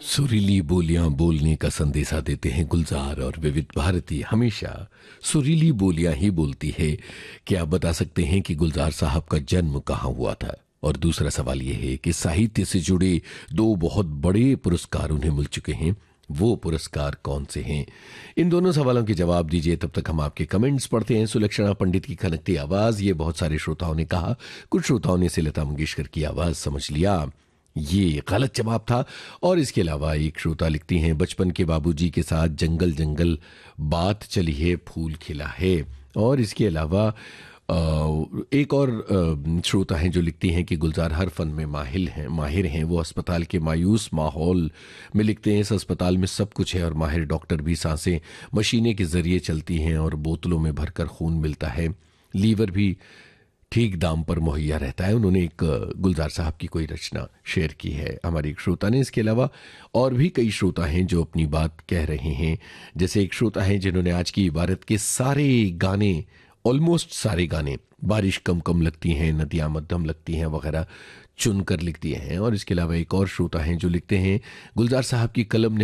सुरीली बोलियां बोलने का संदेशा देते हैं गुलजार और विविध भारती हमेशा सुरीली बोलियां ही बोलती है। क्या आप बता सकते हैं कि गुलजार साहब का जन्म कहाँ हुआ था? और दूसरा सवाल यह है कि साहित्य से जुड़े दो बहुत बड़े पुरस्कार उन्हें मिल चुके हैं, वो पुरस्कार कौन से हैं? इन दोनों सवालों के जवाब दीजिए, तब तक हम आपके कमेंट्स पढ़ते हैं। सुलक्षणा पंडित की खनकती आवाज, ये बहुत सारे श्रोताओं ने कहा। कुछ श्रोताओं ने इसे लता मंगेशकर की आवाज समझ लिया, ये गलत जवाब था। और इसके अलावा एक श्रोता लिखती हैं, बचपन के बाबूजी के साथ जंगल जंगल बात चली है, फूल खिला है। और इसके अलावा एक और श्रोता हैं जो लिखती हैं कि गुलजार हर फन में माहिर हैं। वो अस्पताल के मायूस माहौल में लिखते हैं, इस अस्पताल में सब कुछ है और माहिर डॉक्टर भी, सांसें मशीनें के जरिए चलती हैं और बोतलों में भरकर खून मिलता है, लीवर भी ठीक दाम पर मुहैया रहता है। उन्होंने एक गुलजार साहब की कोई रचना शेयर की है हमारे एक श्रोता ने। इसके अलावा और भी कई श्रोता हैं जो अपनी बात कह रहे हैं। जैसे एक श्रोता हैं जिन्होंने आज की इबारत के सारे गाने, ऑलमोस्ट सारे गाने, बारिश कम कम लगती हैं, नदियां मध्यम लगती हैं वगैरह चुनकर लिख दिए हैं। और इसके अलावा एक और श्रोता हैं जो लिखते हैं, गुलजार साहब की कलम ने